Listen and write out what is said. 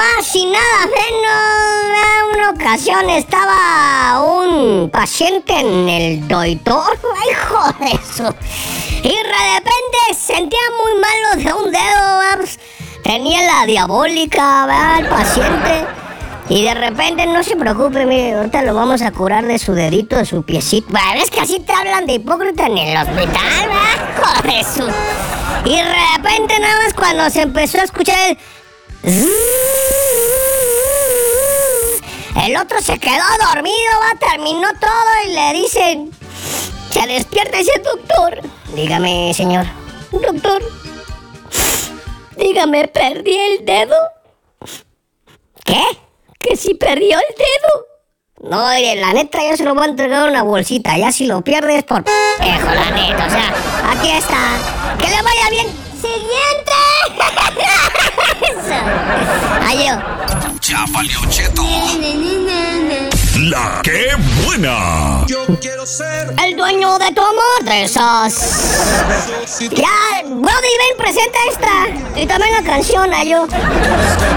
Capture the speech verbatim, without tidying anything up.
más y nada menos. En una ocasión estaba un paciente en el doctor. ¡Ay, hijo de eso! Y de repente sentía muy malo de un dedo, ¿verdad? Tenía la diabólica, ¿verdad? El paciente. Y de repente, no se preocupe, mire, ahorita lo vamos a curar de su dedito, de su piecito. Es que así te hablan de hipócrita en el hospital, ¿verdad? Joder, su... Y de repente, nada más cuando se empezó a escuchar el... El otro se quedó dormido, va, terminó todo y le dicen... Se despierta y dice, doctor. Dígame, señor. Doctor. Dígame, ¿perdí el dedo? ¿Qué? ¿Que si perdió el dedo? No, oye, la neta yo se lo voy a entregar en una bolsita. Ya si lo pierdes por... Ejo, la neta, o sea, aquí está. Que le vaya bien. ¡Siguiente! Adiós. Ya valió, cheto. La que buena. Yo quiero ser el dueño de tu amor de esas. Ya, Brody, ven, presenta esta. Y también la canción, a yo.